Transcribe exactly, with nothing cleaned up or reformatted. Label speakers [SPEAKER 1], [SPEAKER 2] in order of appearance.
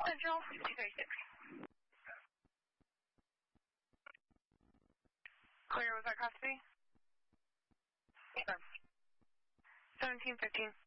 [SPEAKER 1] Central, two thirty-six. Clear, was that custody? Okay. seventeen fifteen.